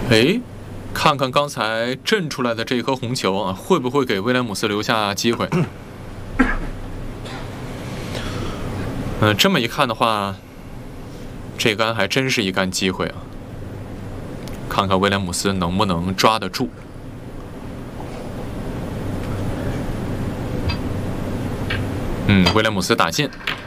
哎，看看刚才震出来的这颗红球啊，会不会给威廉姆斯留下机会？这么一看的话，这杆还真是一杆机会啊！看看威廉姆斯能不能抓得住。威廉姆斯打进。